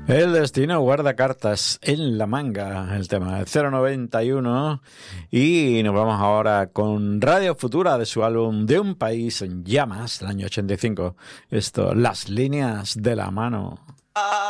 El destino guarda cartas en la manga, el tema 091, y nos vamos ahora con Radio Futura de su álbum De un país en llamas del año 85, esto, Las líneas de la mano.